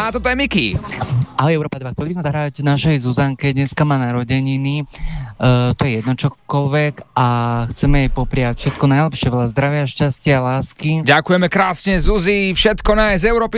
a toto je Miky. Ahoj Európa 2, chceli by sme zahrať našej Zuzanke, dneska má narodeniny, to je jedno čokoľvek a chceme jej popriať všetko najlepšie, veľa zdravia, šťastia, lásky. Ďakujeme krásne Zuzi, všetko z Európy